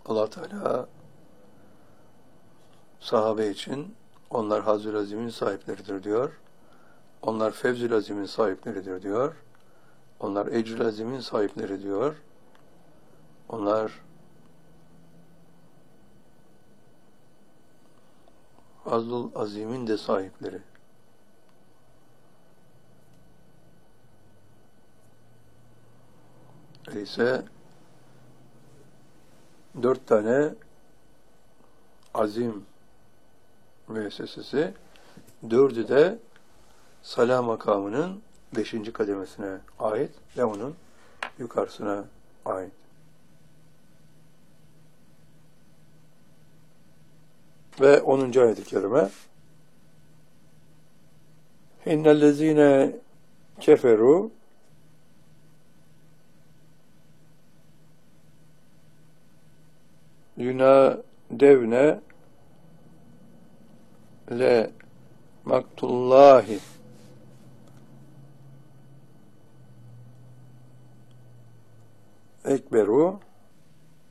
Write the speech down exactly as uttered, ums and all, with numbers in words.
Allah Teala sahabe için onlar Hazrül Azim'in sahipleridir diyor. Onlar Fevzül Azim'in sahipleridir diyor. Onlar Ecrül Azim'in sahipleri diyor. Onlar Fazlul Azim'in de sahipleri. Öyleyse dört tane azim müessesesi, dördü de Sala makamının beşinci kademesine ait ve onun yukarısına ait. Ve onuncu ayet-i kerime İnnellezîne keferu yunadevne le maktullahi ekberu